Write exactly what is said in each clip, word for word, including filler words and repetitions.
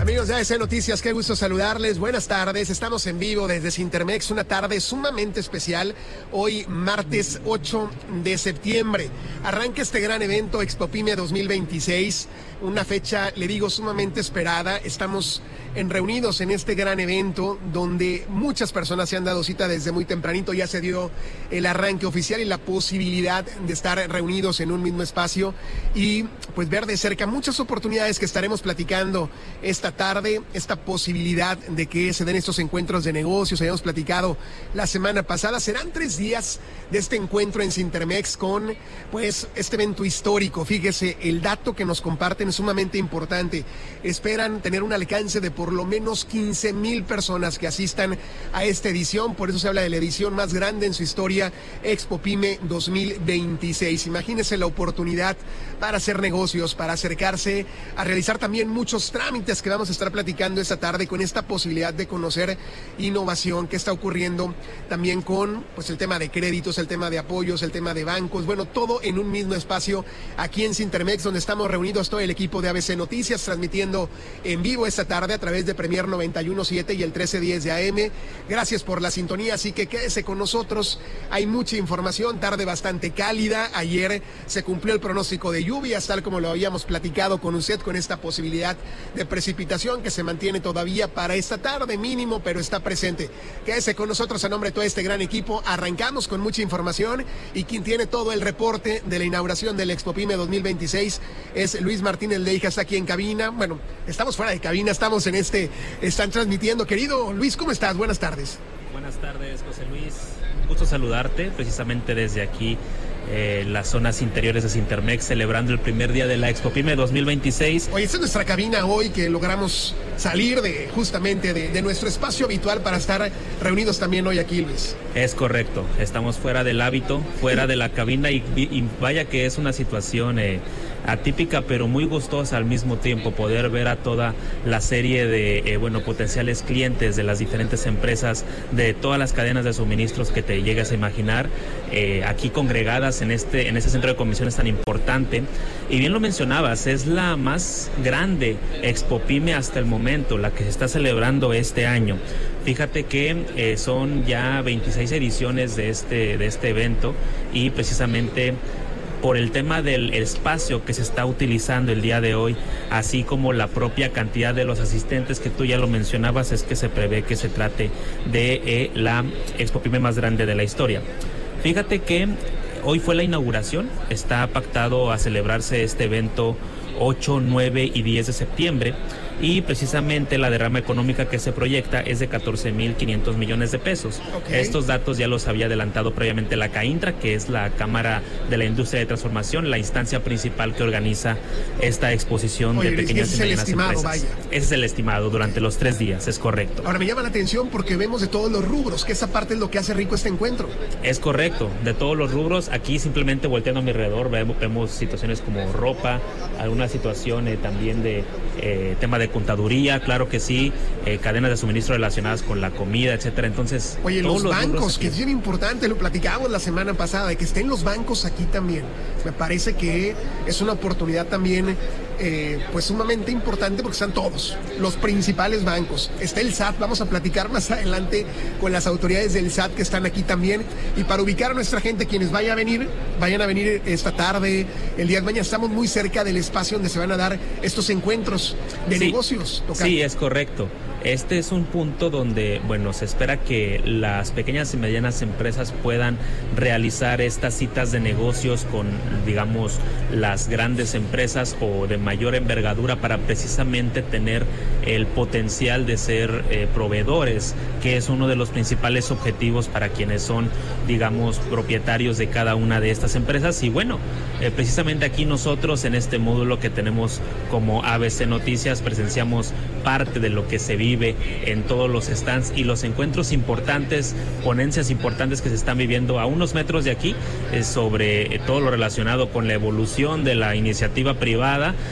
Amigos de A B C Noticias, qué gusto saludarles. Buenas tardes, estamos en vivo desde Cintermex, una tarde sumamente especial. Hoy, martes ocho de septiembre, arranca este gran evento ExpoPyme dos mil veintiséis, una fecha, le digo, sumamente esperada. Estamos en reunidos en este gran evento donde muchas personas se han dado cita desde muy tempranito. Ya se dio el arranque oficial y la posibilidad de estar reunidos en un mismo espacio y pues ver de cerca muchas oportunidades que estaremos platicando esta tarde, esta posibilidad de que se den estos encuentros de negocios. Habíamos platicado la semana pasada, serán tres días de este encuentro en Cintermex con pues este evento histórico. Fíjese, el dato que nos comparten es sumamente importante. Esperan tener un alcance de por lo menos quince mil personas que asistan a esta edición. Por eso se habla de la edición más grande en su historia, ExpoPyme dos mil veintiséis. Imagínense la oportunidad para hacer negocios, para acercarse a realizar también muchos trámites que vamos a estar platicando esta tarde, con esta posibilidad de conocer innovación que está ocurriendo también con pues el tema de créditos, el tema de apoyos, el tema de bancos, bueno, todo en un mismo espacio aquí en Cintermex, donde estamos reunidos todo el equipo de A B C Noticias, transmitiendo en vivo esta tarde a través de Premier noventa y uno punto siete y el trece diez de A M. Gracias por la sintonía, así que quédese con nosotros. Hay mucha información, tarde bastante cálida. Ayer se cumplió el pronóstico de lluvias, tal como lo habíamos platicado con usted, con esta posibilidad de precipitación que se mantiene todavía para esta tarde, mínimo, pero está presente. Quédese con nosotros a nombre de todo este gran equipo. Arrancamos con mucha información y quien tiene todo el reporte de la inauguración del ExpoPyme dos mil veintiséis es Luis Martínez Leija, está aquí en cabina. Bueno, estamos fuera de cabina, estamos en este, están transmitiendo. Querido Luis, ¿cómo estás? Buenas tardes. Buenas tardes, José Luis. Un gusto saludarte precisamente desde aquí, eh, las zonas interiores de Cintermex, celebrando el primer día de la ExpoPyme dos mil veintiséis. Oye, esta es nuestra cabina hoy, que logramos salir de justamente de, de nuestro espacio habitual para estar reunidos también hoy aquí, Luis. Es correcto, estamos fuera del hábito, fuera de la cabina y, y vaya que es una situación eh, atípica, pero muy gustosa al mismo tiempo, poder ver a toda la serie de eh, bueno potenciales clientes de las diferentes empresas, de todas las cadenas de suministros que te llegas a imaginar, eh, aquí congregadas en este en este centro de convenciones tan importante. Y bien lo mencionabas, es la más grande ExpoPyme hasta el momento, la que se está celebrando este año. Fíjate que eh, son ya veintiséis ediciones de este de este evento, y precisamente por el tema del espacio que se está utilizando el día de hoy, así como la propia cantidad de los asistentes que tú ya lo mencionabas, es que se prevé que se trate de eh, la ExpoPyme más grande de la historia. Fíjate que hoy fue la inauguración, está pactado a celebrarse este evento ocho, nueve y diez de septiembre, y precisamente la derrama económica que se proyecta es de catorce mil quinientos millones de pesos. Okay. Estos datos ya los había adelantado previamente la CAINTRA, que es la Cámara de la Industria de Transformación, la instancia principal que organiza esta exposición. Oye, de pequeñas y medianas empresas. Vaya. Ese es el estimado durante los tres días, es correcto. Ahora me llama la atención porque vemos de todos los rubros, que esa parte es lo que hace rico este encuentro. Es correcto, de todos los rubros. Aquí simplemente volteando a mi alrededor vemos, vemos situaciones como ropa, algunas situaciones también de eh, tema de contaduría, claro que sí, eh, cadenas de suministro relacionadas con la comida, etcétera. Entonces, oye, los, los bancos, que es bien importante, lo platicábamos la semana pasada, de que estén los bancos aquí también. Me parece que es una oportunidad también eh, pues sumamente importante, porque están todos los principales bancos. Está el S A T, vamos a platicar más adelante con las autoridades del S A T que están aquí también. Y para ubicar a nuestra gente, quienes vayan a venir, vayan a venir esta tarde, el día de mañana, estamos muy cerca del espacio donde se van a dar estos encuentros de sí, negocios. Tocar. Sí, es correcto. Este es un punto donde, bueno, se espera que las pequeñas y medianas empresas puedan realizar estas citas de negocios con, digamos, las grandes empresas o de mayor envergadura, para precisamente tener el potencial de ser eh, proveedores, que es uno de los principales objetivos para quienes son, digamos, propietarios de cada una de estas empresas. Y bueno, eh, precisamente aquí nosotros en este módulo que tenemos como A B C Noticias presenciamos parte de lo que se vive en todos los stands y los encuentros importantes, ponencias importantes que se están viviendo a unos metros de aquí, eh, sobre eh, todo lo relacionado con la evolución de la iniciativa privada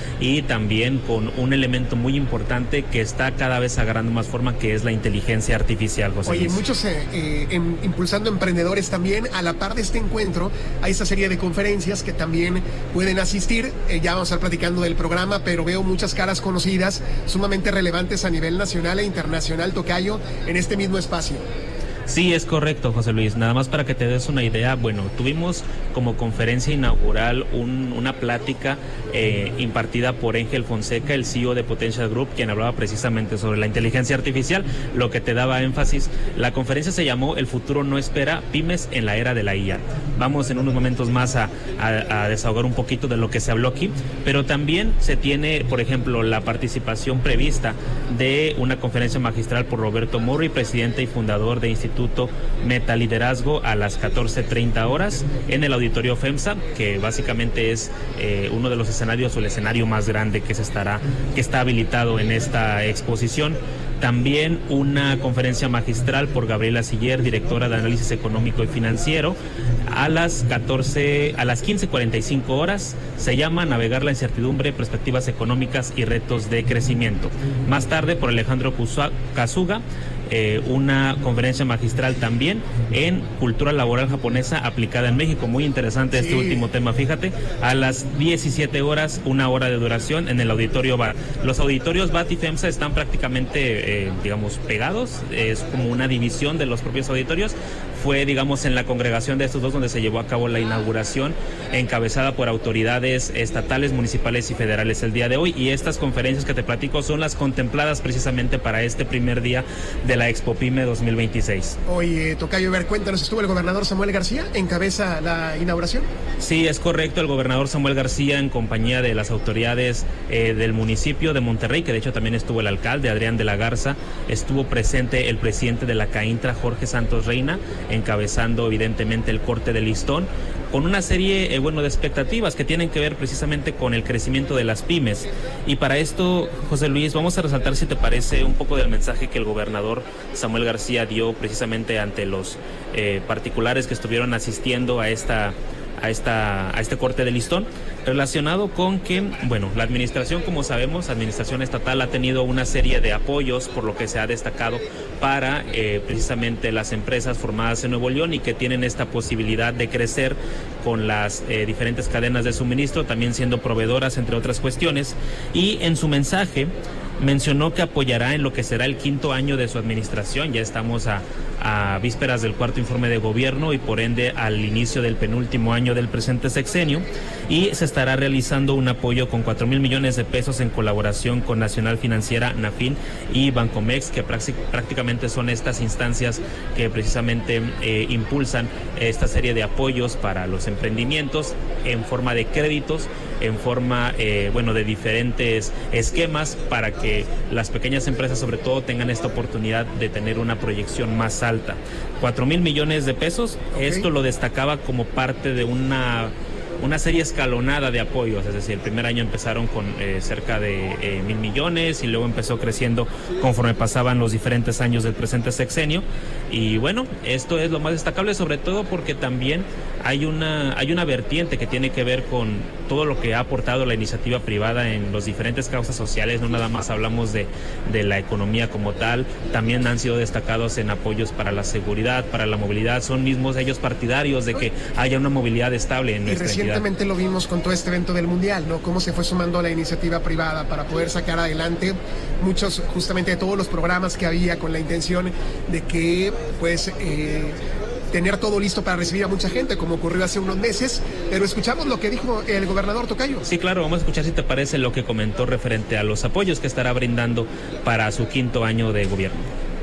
y también con un elemento muy importante que está cada vez agarrando más forma, que es la inteligencia artificial, José Oye, Luis. muchos eh, eh, en, impulsando emprendedores también. A la par de este encuentro hay esta serie de conferencias que también pueden asistir. Eh, ya vamos a estar platicando del programa, pero veo muchas caras conocidas, sumamente relevantes a nivel nacional e internacional, tocayo, en este mismo espacio. Sí, es correcto, José Luis. Nada más para que te des una idea, bueno, tuvimos como conferencia inaugural un, una plática eh, impartida por Ángel Fonseca, el C E O de Potential Group, quien hablaba precisamente sobre la inteligencia artificial, lo que te daba énfasis. La conferencia se llamó El futuro no espera, pymes en la era de la I A. Vamos en unos momentos más a, a, a desahogar un poquito de lo que se habló aquí, pero también se tiene, por ejemplo, la participación prevista de una conferencia magistral por Roberto Murray, presidente y fundador de Instituto Meta Liderazgo, a las catorce treinta horas en el auditorio FEMSA, que básicamente es eh, uno de los escenarios o el escenario más grande que se estará que está habilitado en esta exposición. También una conferencia magistral por Gabriela Siller, directora de Análisis Económico y Financiero, a las catorce, a las quince cuarenta y cinco horas. Se llama Navegar la incertidumbre, perspectivas económicas y retos de crecimiento. Más tarde por Alejandro Kazuga, Eh, una conferencia magistral también en cultura laboral japonesa aplicada en México. Muy interesante este sí. último tema, fíjate. A las diecisiete horas, una hora de duración en el auditorio B A T. Los auditorios B A T y FEMSA están prácticamente, eh, digamos, pegados. Es como una división de los propios auditorios. Fue, digamos, en la congregación de estos dos donde se llevó a cabo la inauguración, encabezada por autoridades estatales, municipales y federales el día de hoy. Y estas conferencias que te platico son las contempladas precisamente para este primer día de la Expo Pyme dos mil veintiséis. Oye, tocayo, a ver, cuéntanos, ¿estuvo el gobernador Samuel García, encabeza la inauguración? Sí, es correcto, el gobernador Samuel García, en compañía de las autoridades eh, del municipio de Monterrey, que de hecho también estuvo el alcalde, Adrián de la Garza, estuvo presente el presidente de la CAINTRA, Jorge Santos Reina, encabezando evidentemente el corte de listón, con una serie eh, bueno, de expectativas que tienen que ver precisamente con el crecimiento de las pymes. Y para esto, José Luis, vamos a resaltar, si te parece, un poco del mensaje que el gobernador Samuel García dio precisamente ante los eh, particulares que estuvieron asistiendo a esta a esta a este corte de listón, relacionado con que, bueno, la administración, como sabemos, administración estatal, ha tenido una serie de apoyos, por lo que se ha destacado, para eh, precisamente las empresas formadas en Nuevo León y que tienen esta posibilidad de crecer con las eh, diferentes cadenas de suministro, también siendo proveedoras, entre otras cuestiones. Y en su mensaje mencionó que apoyará en lo que será el quinto año de su administración. Ya estamos a, a vísperas del cuarto informe de gobierno y por ende al inicio del penúltimo año del presente sexenio, y se estará realizando un apoyo con cuatro mil millones de pesos en colaboración con Nacional Financiera, Nafin y Bancomex, que prácticamente son estas instancias que precisamente eh, impulsan esta serie de apoyos para los emprendimientos en forma de créditos, en forma eh, bueno de diferentes esquemas, para que las pequeñas empresas sobre todo tengan esta oportunidad de tener una proyección más alta. Cuatro mil millones de pesos, okay. Esto lo destacaba como parte de una una serie escalonada de apoyos, es decir, el primer año empezaron con eh, cerca de eh, mil millones y luego empezó creciendo conforme pasaban los diferentes años del presente sexenio. Y bueno, esto es lo más destacable, sobre todo porque también hay una hay una vertiente que tiene que ver con todo lo que ha aportado la iniciativa privada en las diferentes causas sociales. No nada más hablamos de, de la economía como tal, también han sido destacados en apoyos para la seguridad, para la movilidad. Son mismos ellos partidarios de que haya una movilidad estable en nuestra entidad. Recientemente lo vimos con todo este evento del Mundial, ¿no? Cómo se fue sumando a la iniciativa privada para poder sacar adelante muchos, justamente de todos los programas que había, con la intención de que, pues, eh, tener todo listo para recibir a mucha gente, como ocurrió hace unos meses. Pero escuchamos lo que dijo el gobernador, tocayo. Sí, claro, vamos a escuchar, si te parece, lo que comentó referente a los apoyos que estará brindando para su quinto año de gobierno.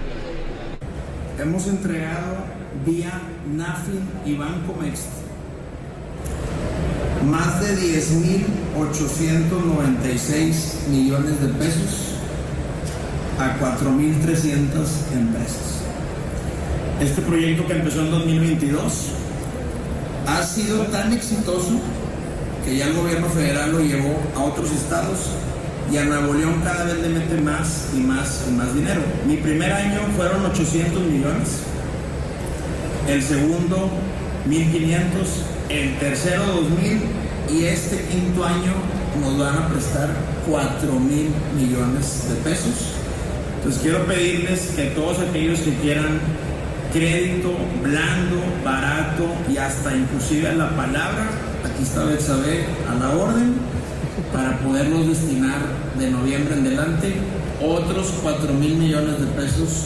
Hemos entregado vía Nafin y Bancomex más de diez mil ochocientos noventa y seis millones de pesos a cuatro mil trescientas empresas. Este proyecto, que empezó en dos mil veintidós, ha sido tan exitoso que ya el gobierno federal lo llevó a otros estados, y a Nuevo León cada vez le mete más y más y más dinero. Mi primer año fueron ochocientos millones, el segundo mil quinientos, el tercero dos mil y este quinto año nos van a prestar cuatro mil millones de pesos. Entonces quiero pedirles que todos aquellos que quieran crédito blando, barato y hasta inclusive la palabra, aquí está Betsabe a la orden, para poderlos destinar de noviembre en adelante otros cuatro mil millones de pesos.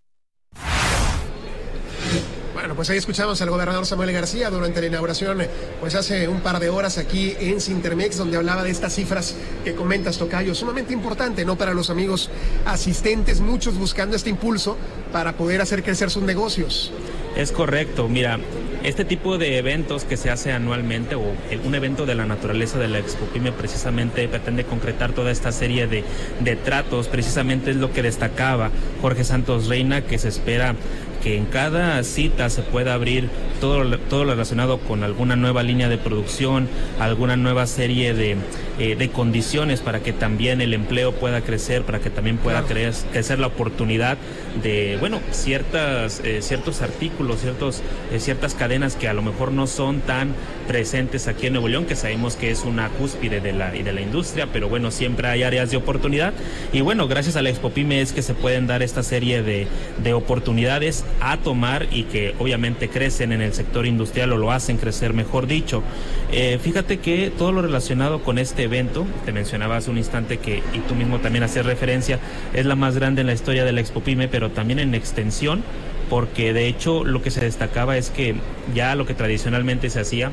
Bueno, pues ahí escuchamos al gobernador Samuel García durante la inauguración, pues hace un par de horas aquí en Cintermex, donde hablaba de estas cifras que comentas, tocayo, sumamente importante, ¿no? Para los amigos asistentes, muchos buscando este impulso para poder hacer crecer sus negocios. Es correcto, mira, este tipo de eventos que se hace anualmente, o un evento de la naturaleza de la Expopime, precisamente pretende concretar toda esta serie de, de tratos, precisamente es lo que destacaba Jorge Santos Reina, que se espera que en cada cita se pueda abrir todo, todo lo relacionado con alguna nueva línea de producción, alguna nueva serie de, eh, de condiciones para que también el empleo pueda crecer, para que también pueda claro. crecer, crecer la oportunidad de, bueno, ciertas, eh, ciertos artículos, ciertos, eh, ciertas cadenas que a lo mejor no son tan presentes aquí en Nuevo León, que sabemos que es una cúspide de la, de la industria, pero bueno, siempre hay áreas de oportunidad. Y bueno, gracias a la Expopime es que se pueden dar esta serie de, de oportunidades a tomar y que obviamente crecen en el sector industrial, o lo hacen crecer, mejor dicho. Eh, fíjate que todo lo relacionado con este evento, te mencionaba hace un instante que, y tú mismo también hacías referencia, es la más grande en la historia de la Expopime, pero también en extensión, porque de hecho lo que se destacaba es que ya lo que tradicionalmente se hacía,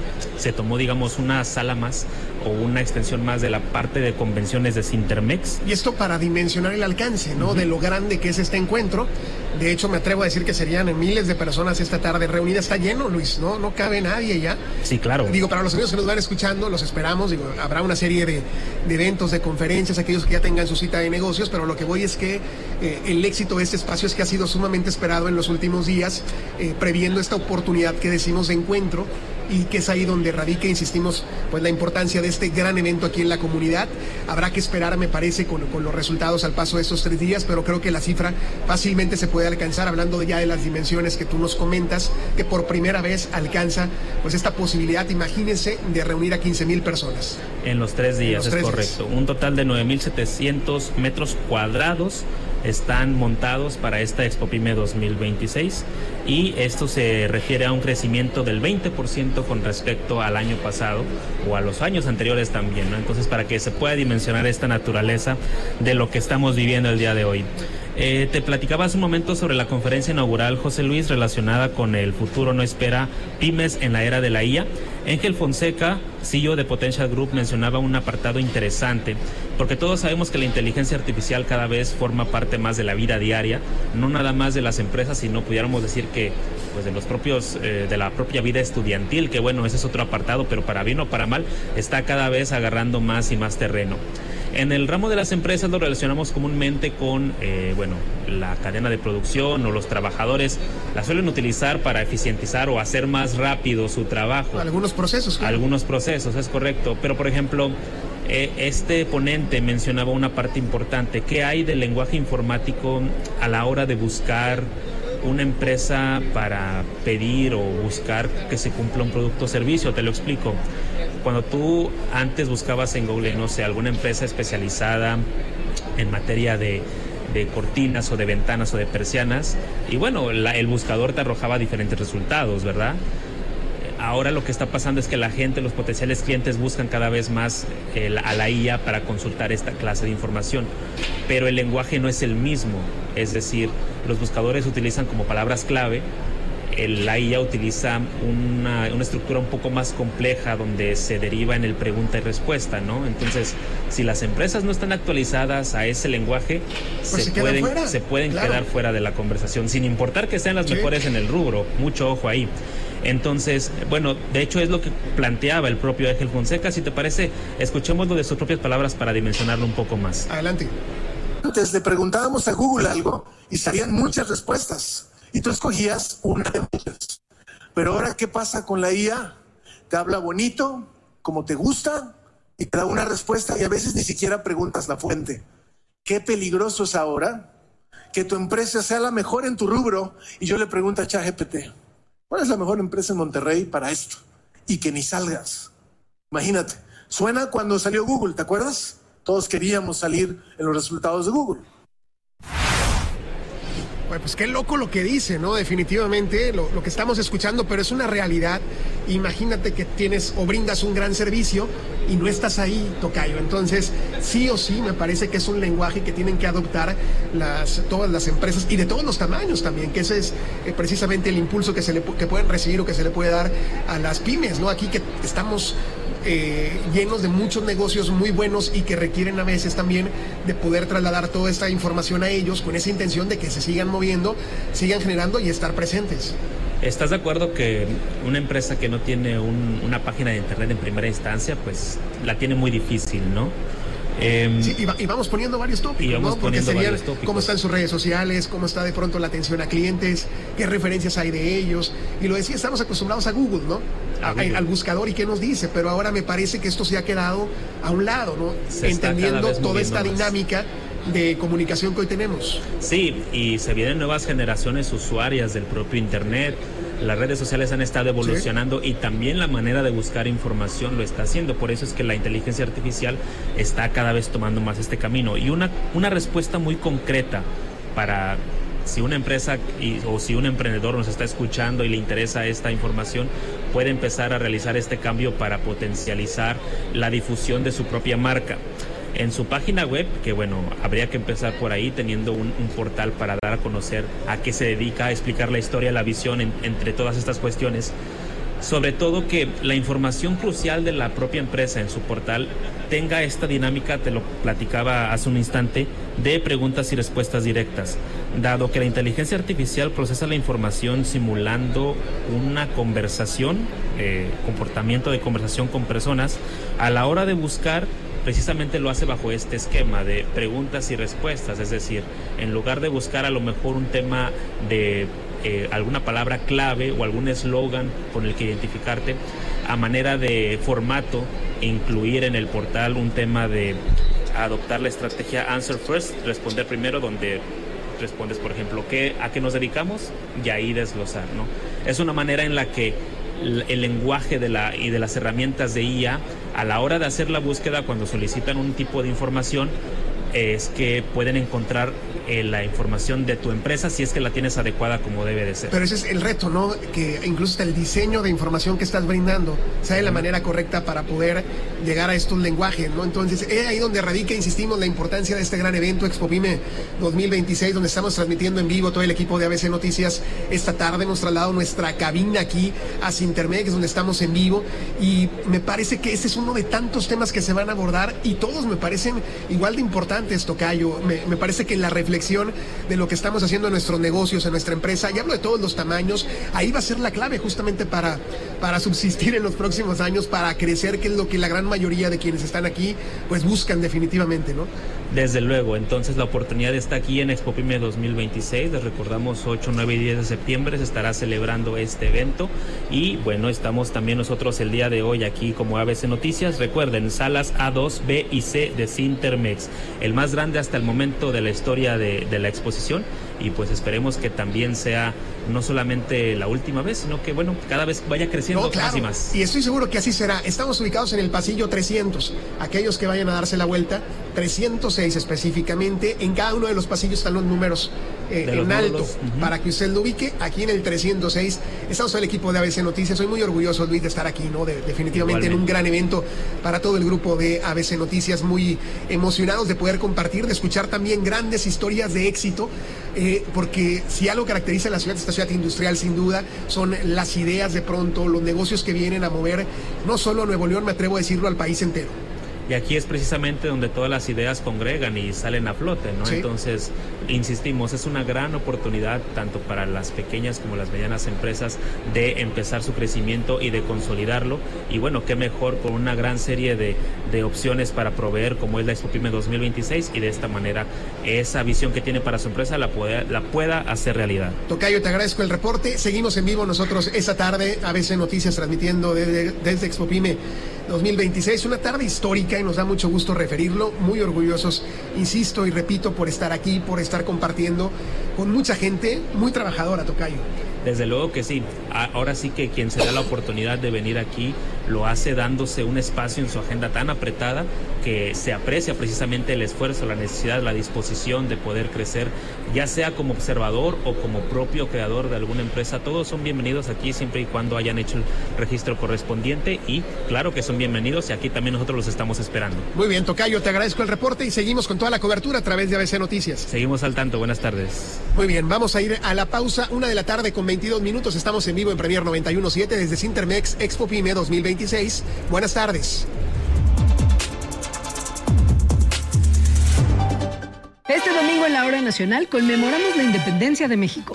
se tomó, digamos, una sala más o una extensión más de la parte de convenciones de Cintermex. Y esto para dimensionar el alcance, ¿no? Uh-huh. De lo grande que es este encuentro. De hecho, me atrevo a decir que serían miles de personas esta tarde reunidas. Está lleno, Luis, ¿no? No cabe nadie ya. Sí, claro. Digo, para los amigos que nos van escuchando, los esperamos. Digo, habrá una serie de, de eventos, de conferencias, aquellos que ya tengan su cita de negocios, pero lo que voy es que eh, el éxito de este espacio es que ha sido sumamente esperado en los últimos días, eh, previendo esta oportunidad que decimos de encuentro, y que es ahí donde radica, insistimos, pues la importancia de este gran evento aquí en la comunidad. Habrá que esperar, me parece, con, con los resultados al paso de estos tres días, pero creo que la cifra fácilmente se puede alcanzar, hablando ya de las dimensiones que tú nos comentas, que por primera vez alcanza pues esta posibilidad, imagínense, de reunir a quince mil personas. En los tres días, los tres es correcto. Días. Un total de nueve mil setecientos metros cuadrados están montados para esta Expopime dos mil veintiséis, y esto se refiere a un crecimiento del veinte por ciento con respecto al año pasado o a los años anteriores también, ¿no? Entonces, para que se pueda dimensionar esta naturaleza de lo que estamos viviendo el día de hoy. Eh, te platicaba hace un momento sobre la conferencia inaugural, José Luis, relacionada con el futuro no espera pymes en la era de la I A. Ángel Fonseca, C E O de Potential Group, mencionaba un apartado interesante, porque todos sabemos que la inteligencia artificial cada vez forma parte más de la vida diaria, no nada más de las empresas, sino pudiéramos decir que pues de los propios, eh, de la propia vida estudiantil, que bueno, ese es otro apartado, pero para bien o para mal, está cada vez agarrando más y más terreno. En el ramo de las empresas lo relacionamos comúnmente con, eh, bueno, la cadena de producción, o los trabajadores la suelen utilizar para eficientizar o hacer más rápido su trabajo. Algunos procesos. Claro. Algunos procesos, es correcto. Pero, por ejemplo, eh, este ponente mencionaba una parte importante. ¿Qué hay del lenguaje informático a la hora de buscar una empresa para pedir o buscar que se cumpla un producto o servicio? Te lo explico. Cuando tú antes buscabas en Google, no sé, alguna empresa especializada en materia de, de cortinas o de ventanas o de persianas, y bueno, la, el buscador te arrojaba diferentes resultados, ¿verdad? Ahora lo que está pasando es que la gente, los potenciales clientes, buscan cada vez más eh, a la I A para consultar esta clase de información, pero el lenguaje no es el mismo. Es decir, los buscadores utilizan como palabras clave, el, la I A utiliza una, una estructura un poco más compleja donde se deriva en el pregunta y respuesta, ¿no? Entonces, si las empresas no están actualizadas a ese lenguaje, pues se, se pueden, fuera. se pueden Claro. quedar fuera de la conversación, sin importar que sean las Sí. mejores en el rubro. Mucho ojo ahí. Entonces, bueno, de hecho es lo que planteaba el propio Ángel Fonseca. Si te parece, escuchémoslo de sus propias palabras para dimensionarlo un poco más. Adelante. Antes le preguntábamos a Google algo y salían muchas respuestas y tú escogías una de muchas. Pero ahora, ¿qué pasa con la I A? Te habla bonito, como te gusta, y te da una respuesta, y a veces ni siquiera preguntas la fuente. Qué peligroso es ahora que tu empresa sea la mejor en tu rubro y yo le pregunto a ChatGPT, ¿cuál es la mejor empresa en Monterrey para esto? Y que ni salgas. Imagínate, Suena cuando salió Google, ¿te acuerdas? Todos queríamos salir en los resultados de Google. Bueno, pues qué loco lo que dice, ¿no? Definitivamente lo, lo que estamos escuchando, pero es una realidad. Imagínate que tienes o brindas un gran servicio y no estás ahí, tocayo. Entonces, sí o sí, me parece que es un lenguaje que tienen que adoptar las, todas las empresas y de todos los tamaños también, que ese es eh, precisamente el impulso que, se le, que pueden recibir o que se le puede dar a las pymes, ¿no? Aquí que estamos Eh, llenos de muchos negocios muy buenos y que requieren a veces también de poder trasladar toda esta información a ellos con esa intención de que se sigan moviendo, sigan generando y estar presentes. ¿Estás de acuerdo que una empresa que no tiene un, una página de internet en primera instancia, pues la tiene muy difícil, ¿no? Eh, sí, y, va, y vamos poniendo varios tópicos, y vamos ¿no? Porque poniendo serían varios tópicos. Cómo están sus redes sociales, cómo está de pronto la atención a clientes, qué referencias hay de ellos. Y lo decía, estamos acostumbrados a Google, ¿no? A, a, al buscador y qué nos dice, pero ahora me parece que esto se ha quedado a un lado, ¿no? Se entendiendo toda esta más. dinámica de comunicación que hoy tenemos. Sí, y se vienen nuevas generaciones usuarias del propio Internet. Las redes sociales han estado evolucionando, sí, y también la manera de buscar información lo está haciendo. Por eso es que la inteligencia artificial está cada vez tomando más este camino. Y una, una respuesta muy concreta para si una empresa y, o si un emprendedor nos está escuchando y le interesa esta información, puede empezar a realizar este cambio para potencializar la difusión de su propia marca. En su página web, que bueno, habría que empezar por ahí teniendo un, un portal para dar a conocer a qué se dedica, a explicar la historia, la visión en, entre todas estas cuestiones. Sobre todo que la información crucial de la propia empresa en su portal tenga esta dinámica, te lo platicaba hace un instante, de preguntas y respuestas directas, dado que la inteligencia artificial procesa la información simulando una conversación, eh, comportamiento de conversación con personas. A la hora de buscar, precisamente lo hace bajo este esquema de preguntas y respuestas, es decir, en lugar de buscar a lo mejor un tema de eh, alguna palabra clave o algún eslogan con el que identificarte, a manera de formato, incluir en el portal un tema de adoptar la estrategia Answer First, responder primero, donde respondes, por ejemplo, ¿qué, a qué nos dedicamos? Y ahí desglosar, ¿no? Es una manera en la que el lenguaje de la, y de las herramientas de I A, a la hora de hacer la búsqueda, cuando solicitan un tipo de información, es que pueden encontrar eh, la información de tu empresa si es que la tienes adecuada como debe de ser. Pero ese es el reto, ¿no? Que incluso hasta el diseño de información que estás brindando sea de la manera correcta para poder llegar a estos lenguajes, ¿no? Entonces, es ahí donde radica, insistimos, la importancia de este gran evento ExpoPyme dos mil veintiséis, donde estamos transmitiendo en vivo todo el equipo de A B C Noticias. Esta tarde hemos trasladado nuestra cabina aquí a Cintermex, donde estamos en vivo, y me parece que este es uno de tantos temas que se van a abordar y todos me parecen igual de importantes, tocayo. Me, me parece que la reflexión de lo que estamos haciendo en nuestros negocios, en nuestra empresa, y hablo de todos los tamaños, ahí va a ser la clave justamente para, para subsistir en los próximos años, para crecer, que es lo que la gran mayoría de quienes están aquí pues buscan definitivamente, ¿no? Desde luego, entonces la oportunidad está aquí en ExpoPyme dos mil veintiséis, les recordamos ocho, nueve y diez de septiembre se estará celebrando este evento y bueno, estamos también nosotros el día de hoy aquí como A B C Noticias. Recuerden, salas A dos, B y C de Cintermex, el más grande hasta el momento de la historia de, de la exposición, y pues esperemos que también sea no solamente la última vez, sino que bueno, cada vez vaya creciendo no, claro, más y más. Y estoy seguro que así será. Estamos ubicados en el pasillo trescientos, aquellos que vayan a darse la vuelta, trescientos seis específicamente, en cada uno de los pasillos están los números eh, en los alto, uh-huh, para que usted lo ubique. Aquí en el trescientos seis estamos el equipo de A B C Noticias. Soy muy orgulloso, Luis, de estar aquí, ¿no? De, definitivamente Igualmente. En un gran evento para todo el grupo de A B C Noticias, muy emocionados de poder compartir, de escuchar también grandes historias de éxito, eh, porque si algo caracteriza a la ciudad, esta ciudad industrial sin duda, son las ideas de pronto, los negocios que vienen a mover no solo a Nuevo León, me atrevo a decirlo, al país entero. Y aquí es precisamente donde todas las ideas congregan y salen a flote, ¿no? Sí. Entonces, insistimos, es una gran oportunidad tanto para las pequeñas como las medianas empresas de empezar su crecimiento y de consolidarlo. Y bueno, qué mejor con una gran serie de, de opciones para proveer como es la ExpoPyme dos mil veintiséis, y de esta manera esa visión que tiene para su empresa la pueda, la pueda hacer realidad. Tocayo, te agradezco el reporte. Seguimos en vivo nosotros esta tarde, A B C Noticias transmitiendo desde, desde ExpoPyme dos mil veintiséis, una tarde histórica y nos da mucho gusto referirlo, muy orgullosos, insisto y repito, por estar aquí, por estar compartiendo con mucha gente muy trabajadora, tocayo. Desde luego que sí, ahora sí que quien se da la oportunidad de venir aquí lo hace dándose un espacio en su agenda tan apretada que se aprecia precisamente el esfuerzo, la necesidad, la disposición de poder crecer, ya sea como observador o como propio creador de alguna empresa. Todos son bienvenidos aquí siempre y cuando hayan hecho el registro correspondiente, y claro que son bienvenidos, y aquí también nosotros los estamos esperando. Muy bien, tocayo, te agradezco el reporte y seguimos con toda la cobertura a través de A B C Noticias. Seguimos al tanto, buenas tardes. Muy bien, vamos a ir a la pausa, una de la tarde con veintidós minutos, estamos en vivo en Premier noventa y uno punto siete desde Sintermex Expo Pyme dos mil veintiséis. Buenas tardes. Este domingo en la Hora Nacional conmemoramos la independencia de México.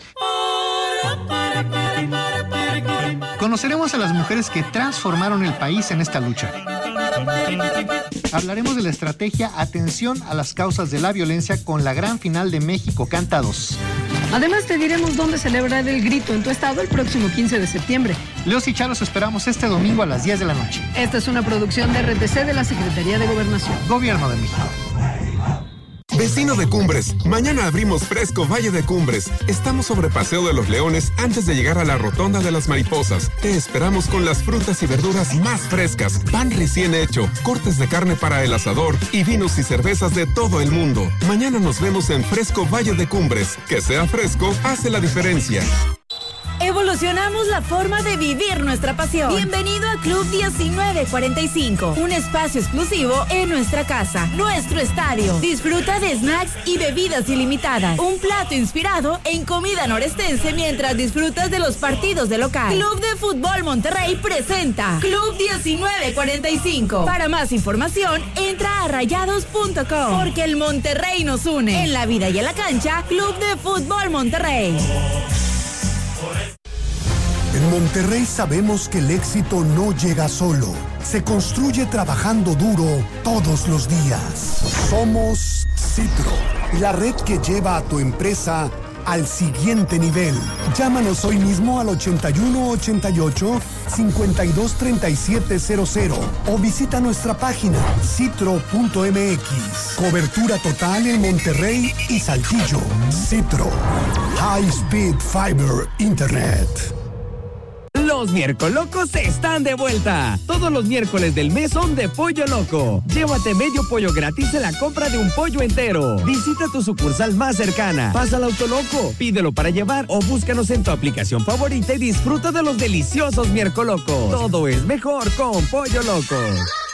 Conoceremos a las mujeres que transformaron el país en esta lucha. Hablaremos de la estrategia Atención a las causas de la violencia con la gran final de México Canta dos. Además te diremos dónde celebrar el grito en tu estado el próximo quince de septiembre. Leos y Charos esperamos este domingo a las diez de la noche. Esta es una producción de R T C de la Secretaría de Gobernación. Gobierno de México. Vecino de Cumbres, mañana abrimos Fresco Valle de Cumbres. Estamos sobre Paseo de los Leones antes de llegar a la Rotonda de las Mariposas. Te esperamos con las frutas y verduras más frescas, pan recién hecho, cortes de carne para el asador y vinos y cervezas de todo el mundo. Mañana nos vemos en Fresco Valle de Cumbres. Que sea fresco hace la diferencia. Evolucionamos la forma de vivir nuestra pasión. Bienvenido a Club diecinueve cuarenta y cinco, un espacio exclusivo en nuestra casa, nuestro estadio. Disfruta de snacks y bebidas ilimitadas. Un plato inspirado en comida norestense mientras disfrutas de los partidos de local. Club de Fútbol Monterrey presenta Club diecinueve cuarenta y cinco. Para más información, entra a rayados punto com, porque el Monterrey nos une. En la vida y en la cancha, Club de Fútbol Monterrey. En Monterrey sabemos que el éxito no llega solo, se construye trabajando duro todos los días. Somos Citro, la red que lleva a tu empresa al siguiente nivel. Llámanos hoy mismo al ochenta y uno ochenta y ocho cincuenta y dos treinta y siete cero cero o visita nuestra página citro punto m x. Cobertura total en Monterrey y Saltillo. Citro, High Speed Fiber Internet. Los Miercolocos están de vuelta. Todos los miércoles del mes son de Pollo Loco. Llévate medio pollo gratis en la compra de un pollo entero. Visita tu sucursal más cercana. Pasa al Autoloco, pídelo para llevar o búscanos en tu aplicación favorita y disfruta de los deliciosos Miercolocos. Todo es mejor con Pollo Loco.